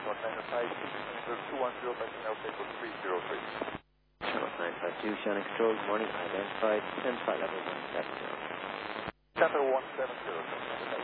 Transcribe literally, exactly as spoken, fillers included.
Charlotte nine five two, two one zero, passing Alpha Echo three zero three. Charlotte nine five two, Shannon Control, good morning, identified, and flight level one seven zero. Chapter one seven zero.